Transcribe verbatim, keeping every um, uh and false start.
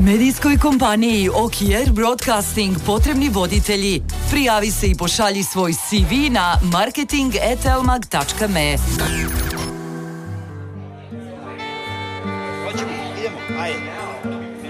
Medijskoj kompaniji Okier Broadcasting potrebni voditelji. Prijavi se i pošalji svoj C V na marketing at elmag tačka me. Hoćemo, idemo, ajde.